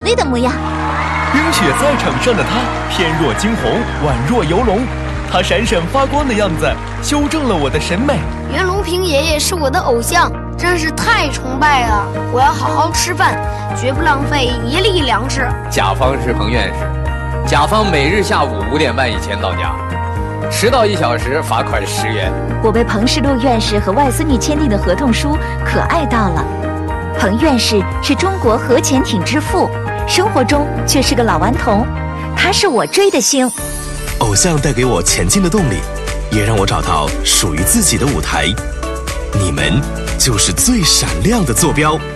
备的模样。 冰雪在场上的他，翩若惊鸿，宛若游龙。他闪闪发光的样子，修正了我的审美。 袁隆平爷爷是我的偶像，真是太崇拜了。我要好好吃饭，绝不浪费一粒粮食。 甲方是彭院士，甲方每日下午5点半以前到家，迟到1小时罚款10元。 我被彭世禄院士和外孙女签订的合同书可爱到了。彭院士是中国核潜艇之父，生活中却是个老顽童。他是我追的星。 偶像带给我前进的动力，也让我找到属于自己的舞台。你们就是最闪亮的坐标。